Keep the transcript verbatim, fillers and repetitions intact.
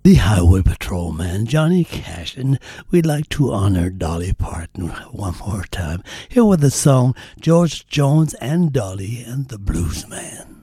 the Highway Patrolman, Johnny Cash, and we'd like to honor Dolly Parton one more time. Here with the song George Jones and Dolly and the Blues Man.